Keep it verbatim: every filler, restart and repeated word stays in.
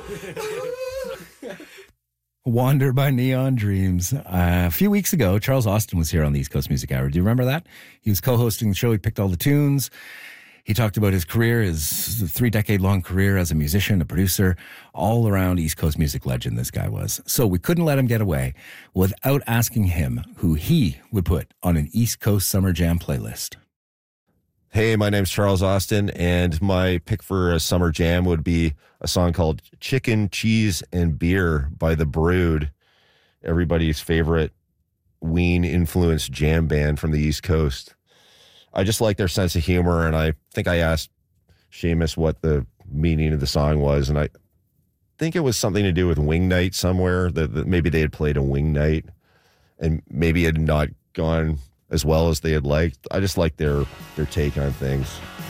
Wander by Neon Dreams. Uh, a few weeks ago, Charles Austin was here on the East Coast Music Hour. Do you remember that? He was co-hosting the show. He picked all the tunes. He talked about his career, his three-decade-long career as a musician, a producer, all around East Coast music legend this guy was. So we couldn't let him get away without asking him who he would put on an East Coast Summer Jam playlist. Hey, my name's Charles Austin, and my pick for a summer jam would be a song called Chicken, Cheese, and Beer by The Brood, everybody's favorite Ween-influenced jam band from the East Coast. I just like their sense of humor, and I think I asked Seamus what the meaning of the song was, and I think it was something to do with Wing Night somewhere, that, that maybe they had played a Wing Night, and maybe it had not gone as well as they had liked. I just like their their take on things.